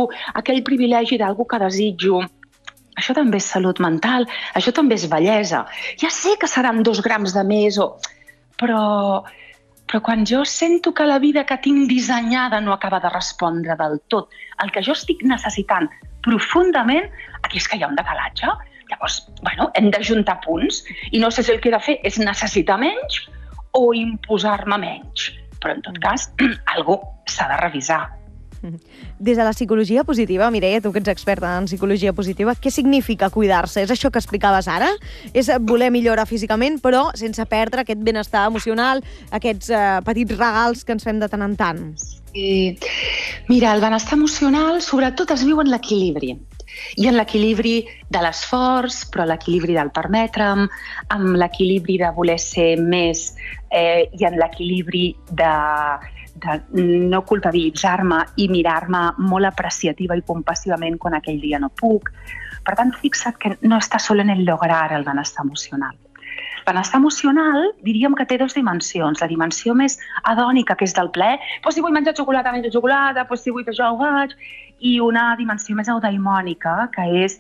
desitjo aquell privilegi d'algú que desitjo. Això també és salut mental, això també és bellesa. Ja sé que seran 2 grams de més, però quan jo sento que la vida que tinc dissenyada no acaba de respondre del tot el que jo estic necessitant profundament, aquí és que hi ha un decalatge. Llavors, hem d'ajuntar punts i no sé si el que he de fer és necessitar menys o imposar-me menys. Però, en tot cas, algú s'ha de revisar. Des de la psicologia positiva, Mireia, tu que ets experta en psicologia positiva, què significa cuidar-se? És això que explicaves ara? És voler millorar físicament, però sense perdre aquest benestar emocional, aquests petits regals que ens fem de tant en tant? Mira, el benestar emocional sobretot es viu en l'equilibri. I en l'equilibri de l'esforç, però l'equilibri del permetre'm, amb l'equilibri de voler ser més i en l'equilibri de no culpabilitzar-me i mirar-me molt apreciativa i compassivament quan aquell dia no puc. Per tant, fixa't que no està sol en el lograr el benestar emocional. El benestar emocional diríem que té 2 dimensions. La dimensió més hedònica, que és del plaer, si vull menjar xocolata, menjo xocolata, si vull fer això, ho faig, i una dimensió més eudaimònica, que és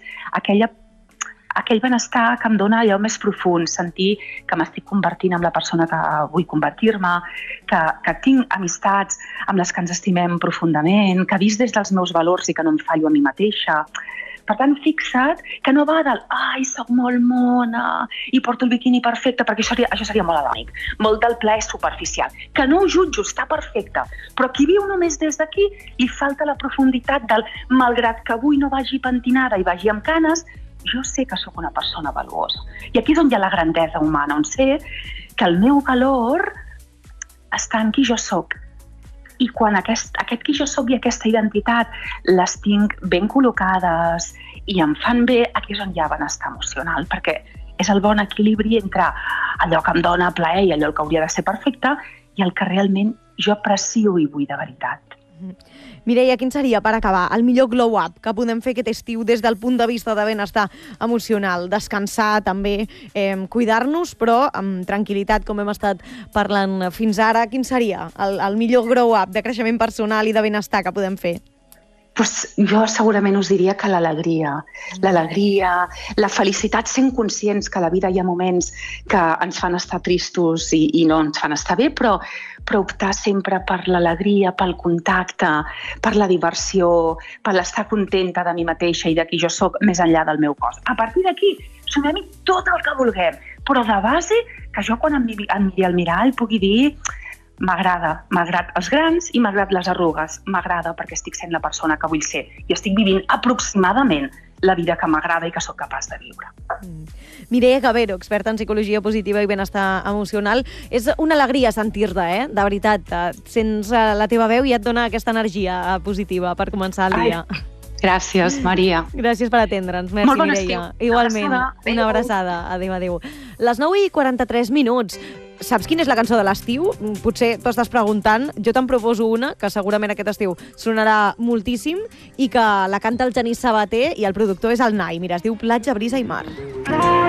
aquell benestar que em dona allò més profund, sentir que m'estic convertint en la persona que vull convertir-me, que tinc amistats amb les que ens estimem profundament, que visc des dels meus valors i que no em fallo a mi mateixa. Per tant, fixa't que no va del ai, soc molt mona i porto el biquini perfecte, perquè això seria molt hedònic, molt del plaer superficial, que no ho jutjo, està perfecte, però qui viu només des d'aquí li falta la profunditat del malgrat que avui no vagi pentinada i vagi amb canes, jo sé que sóc una persona valuosa. I aquí és on hi ha la grandesa humana, on sé que el meu valor està en qui jo sóc. I quan aquest qui jo sóc i aquesta identitat les tinc ben col·locades i em fan bé, aquí és on hi ha benestar emocional, perquè és el bon equilibri entre allò que em dona plaer i allò que hauria de ser perfecte i el que realment jo aprecio i vull de veritat. Mireia, quin seria, per acabar, el millor glow-up que podem fer aquest estiu des del punt de vista de benestar emocional? Descansar, també, cuidar-nos, però amb tranquil·litat, com hem estat parlant fins ara. Quin seria el millor glow-up de creixement personal i de benestar que podem fer? Jo segurament us diria que l'alegria, la felicitat, sent conscients que a la vida hi ha moments que ens fan estar tristos i no ens fan estar bé, però optar sempre per l'alegria, pel contacte, per la diversió, per l'estar contenta de mi mateixa i de qui jo sóc més enllà del meu cos. A partir d'aquí, sumem-hi tot el que vulguem, però de base que jo quan em miri al mirall pugui dir m'agrada els grans i m'agrada les arrugues. M'agrada perquè estic sent la persona que vull ser i estic vivint aproximadament la vida que m'agrada i que sóc capaç de viure. Mireia Cavero, experta en psicologia positiva i benestar emocional. És una alegria sentir-te, de veritat. Sents la teva veu i et dona aquesta energia positiva per començar el dia. Gràcies, Maria. Gràcies per atendre'ns. Merci, molt bon Mireia. estiu. Igualment. Una abraçada. Adéu. Les 9:43. Saps quina és la cançó de l'estiu? Potser t'ho estàs preguntant. Jo te'n proposo una que segurament aquest estiu sonarà moltíssim i que la canta el Genís Sabater i el productor és el Nai. Mira, es diu Platja, brisa i mar.